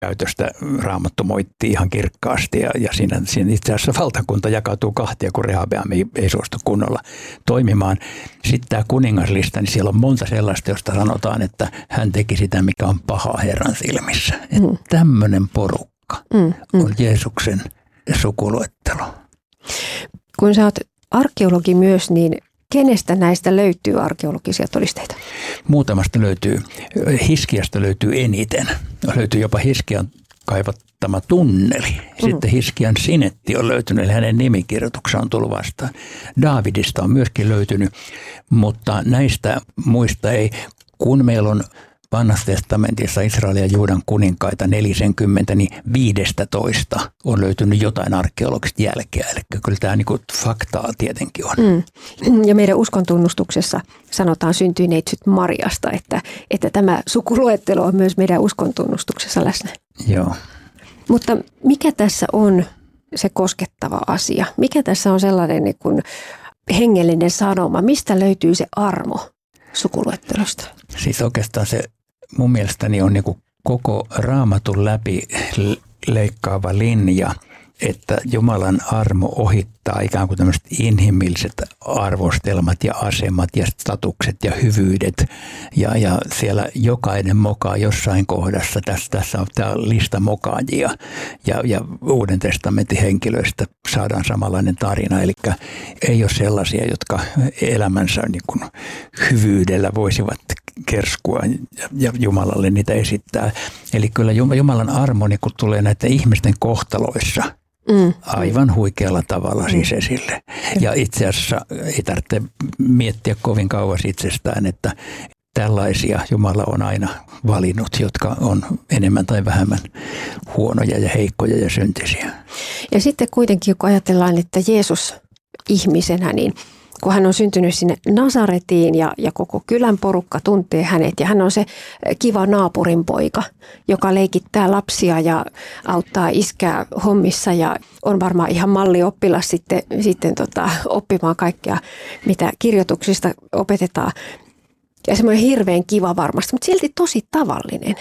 käytöstä Raamattu moittii ihan kirkkaasti ja siinä itse asiassa valtakunta jakautuu kahtia, kun Rehabeam ei suostu kunnolla toimimaan. Sitten tämä kuningaslista, niin siellä on monta sellaista, josta sanotaan, että hän teki sitä, mikä on pahaa Herran silmissä. Tämmöinen porukka on Jeesuksen sukuluettelo. Kun sä oot arkeologi myös, niin kenestä näistä löytyy arkeologisia todisteita? Muutamasta löytyy. Hiskiasta löytyy eniten. Löytyy jopa Hiskian kaivattama tunneli. Sitten Hiskian sinetti on löytynyt, eli hänen nimikirjoituksensa on tullut vastaan. Daavidista on myöskin löytynyt, mutta näistä muista ei. Kun meillä on Vanhassa testamentissa Israelin ja Juudan kuninkaita 40, niin 15 on löytynyt jotain arkeologista jälkeä. Eli kyllä tämä niin kuin faktaa tietenkin on. Ja meidän uskontunnustuksessa sanotaan syntyneitsyt Mariasta, että tämä sukuluettelo on myös meidän uskontunnustuksessa läsnä. Joo. Mutta mikä tässä on se koskettava asia? Mikä tässä on sellainen niin kuin hengellinen sanoma? Mistä löytyy se armo sukuluettelosta? Siis oikeastaan se mun mielestäni on niin kuin koko Raamatun läpi leikkaava linja, että Jumalan armo ohittaa ikään kuin tämmöiset inhimilliset arvostelmat ja asemat ja statukset ja hyvyydet. Ja siellä jokainen mokaa jossain kohdassa. Tässä on tämä lista mokaajia ja Uuden testamentin henkilöistä saadaan samanlainen tarina. Eli ei ole sellaisia, jotka elämänsä niin kuin hyvyydellä voisivat kerskua ja Jumalalle niitä esittää. Eli kyllä Jumalan armo niin kun tulee näiden ihmisten kohtaloissa aivan huikealla tavalla siis esille. Ja itse asiassa ei tarvitse miettiä kovin kauas itsestään, että tällaisia Jumala on aina valinnut, jotka on enemmän tai vähemmän huonoja ja heikkoja ja syntisiä. Ja sitten kuitenkin, kun ajatellaan, että Jeesus ihmisenä, niin kun hän on syntynyt sinne Nasaretiin ja koko kylän porukka tuntee hänet ja hän on se kiva naapurin poika, joka leikittää lapsia ja auttaa iskää hommissa ja on varmaan ihan mallioppilas sitten oppimaan kaikkea, mitä kirjoituksista opetetaan. Ja semmoinen hirveän kiva varmasti, mutta silti tosi tavallinen.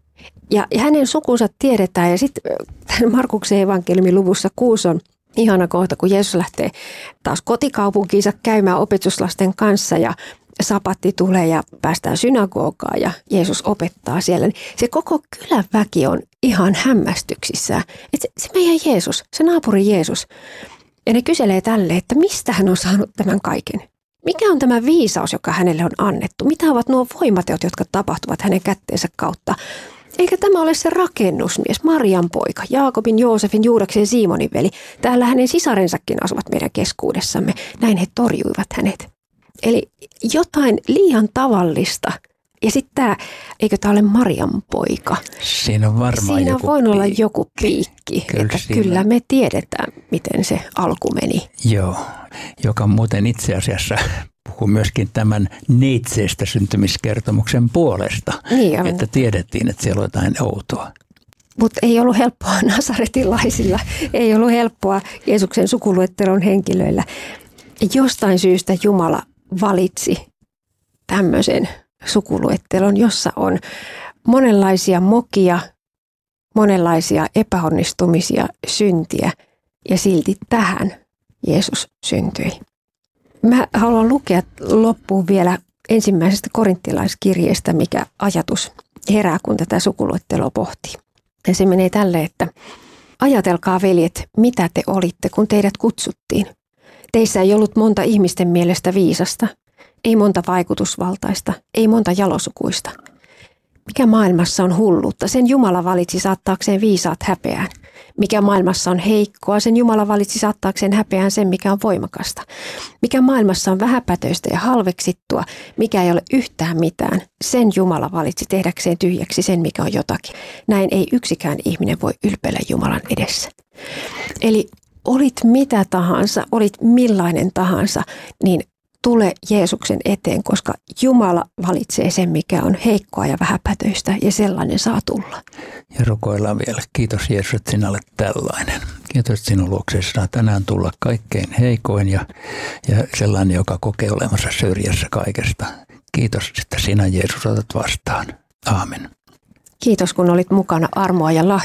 Ja hänen sukunsa tiedetään ja sitten Markuksen evankeliumin luvussa 6 on ihana kohta, kun Jeesus lähtee taas kotikaupunkiinsa käymään opetuslasten kanssa ja sapatti tulee ja päästään synagogaan ja Jeesus opettaa siellä. Se koko kylän väki on ihan hämmästyksissään. Että se meidän Jeesus, se naapuri Jeesus. Ja ne kyselee tälle, että mistä hän on saanut tämän kaiken. Mikä on tämä viisaus, joka hänelle on annettu? Mitä ovat nuo voimateot, jotka tapahtuvat hänen kätteensä kautta? Eikä tämä ole se rakennusmies, Marian poika, Jaakobin, Joosefin, Juudaksen ja Simonin veli. Täällä hänen sisarensakin asuvat meidän keskuudessamme. Näin he torjuivat hänet. Eli jotain liian tavallista. Ja sitten tämä, eikö tämä ole Marian poika? Siinä on varmaan siinä joku voi piikki. olla joku piikki, että kyllä me tiedetään, miten se alku meni. Joo, joka muuten itse asiassa puhuu myöskin tämän neitseestä syntymiskertomuksen puolesta, Niin, että tiedettiin, että siellä on jotain outoa. Mutta ei ollut helppoa nasaretilaisilla, ei ollut helppoa Jeesuksen sukuluettelon henkilöillä. Jostain syystä Jumala valitsi tämmöisen sukuluettelon, jossa on monenlaisia mokia, monenlaisia epäonnistumisia, syntiä ja silti tähän Jeesus syntyi. Mä haluan lukea loppuun vielä ensimmäisestä korinttilaiskirjeestä, mikä ajatus herää, kun tätä sukuluetteloa pohtii. Ja se menee tälle, että ajatelkaa veljet, mitä te olitte, kun teidät kutsuttiin. Teissä ei ollut monta ihmisten mielestä viisasta, ei monta vaikutusvaltaista, ei monta jalosukuista. Mikä maailmassa on hulluutta, sen Jumala valitsi saattaakseen viisaat häpeään. Mikä maailmassa on heikkoa, sen Jumala valitsi saattaakseen häpeään sen, mikä on voimakasta. Mikä maailmassa on vähäpätöistä ja halveksittua, mikä ei ole yhtään mitään, sen Jumala valitsi tehdäkseen tyhjäksi sen, mikä on jotakin. Näin ei yksikään ihminen voi ylpeillä Jumalan edessä. Eli olit mitä tahansa, olit millainen tahansa, niin tule Jeesuksen eteen, koska Jumala valitsee sen, mikä on heikkoa ja vähäpätöistä, ja sellainen saa tulla. Ja rukoillaan vielä. Kiitos Jeesus, että sinä olet tällainen. Kiitos, että sinun luoksesi saa tänään tulla kaikkein heikoin ja sellainen, joka kokee olemassa syrjässä kaikesta. Kiitos, että sinä Jeesus otat vastaan. Aamen. Kiitos kun olit mukana. Armoa ja